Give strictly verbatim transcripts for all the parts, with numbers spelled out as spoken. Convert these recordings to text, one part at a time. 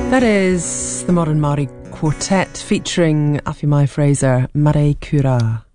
That is the Modern Māori Quartet featuring Awhimae Fraser, Mare Kura.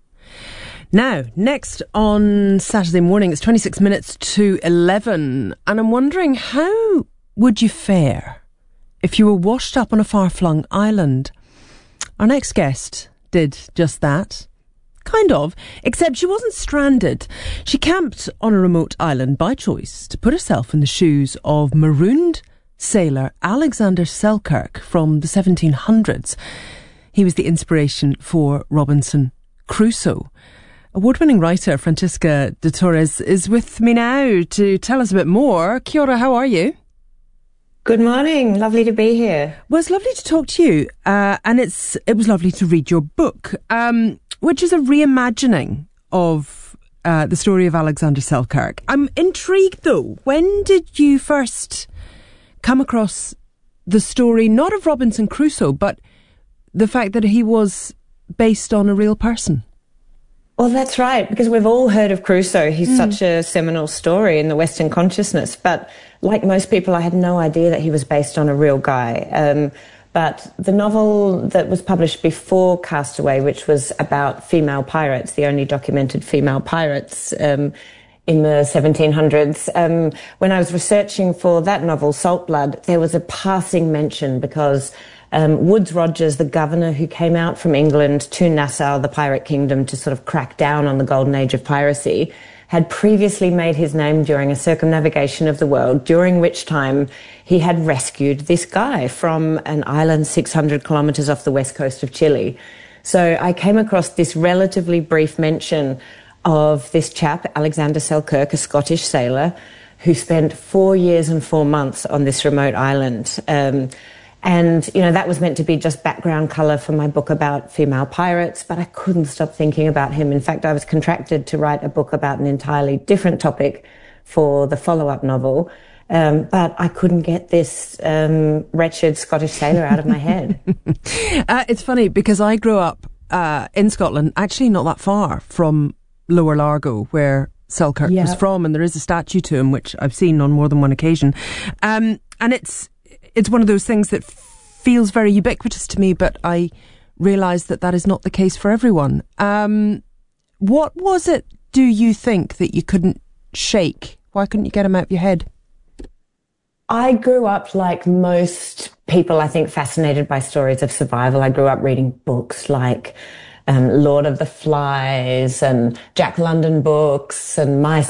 Now, next on Saturday morning, it's twenty-six minutes to eleven, and I'm wondering, how would you fare if you were washed up on a far-flung island? Our next guest did just that. Kind of, except she wasn't stranded. She camped on a remote island by choice to put herself in the shoes of marooned sailor Alexander Selkirk from the seventeen hundreds. He was the inspiration for Robinson Crusoe. Award-winning writer Francisca de Torres is with me now to tell us a bit more. Kia ora, how are you? Good morning. Lovely to be here. Well, it's lovely to talk to you, uh, and it's it was lovely to read your book, um, which is a reimagining of uh, the story of Alexander Selkirk. I'm intrigued, though. When did you first come across the story, not of Robinson Crusoe, but the fact that he was based on a real person? Well, that's right, because we've all heard of Crusoe. He's mm. such a seminal story in the Western consciousness. But like most people, I had no idea that he was based on a real guy. Um, but the novel that was published before Castaway, which was about female pirates, the only documented female pirates um, in the seventeen hundreds, um, when I was researching for that novel, Salt Blood, there was a passing mention because Um, Woodes Rogers, the governor who came out from England to Nassau, the pirate kingdom, to sort of crack down on the golden age of piracy, had previously made his name during a circumnavigation of the world, during which time he had rescued this guy from an island six hundred kilometres off the west coast of Chile. So I came across this relatively brief mention of this chap, Alexander Selkirk, a Scottish sailor, who spent four years and four months on this remote island. Um, And, you know, that was meant to be just background colour for my book about female pirates, but I couldn't stop thinking about him. In fact, I was contracted to write a book about an entirely different topic for the follow-up novel, um, but I couldn't get this um, wretched Scottish sailor out of my head. uh, it's funny, because I grew up uh, in Scotland, actually not that far from Lower Largo, where Selkirk yep. was from, and there is a statue to him, which I've seen on more than one occasion. Um, and it's It's one of those things that feels very ubiquitous to me, but I realise that that is not the case for everyone. Um, what was it, do you think, that you couldn't shake? Why couldn't you get him out of your head? I grew up, like most people, I think, fascinated by stories of survival. I grew up reading books like um, Lord of the Flies and Jack London books and My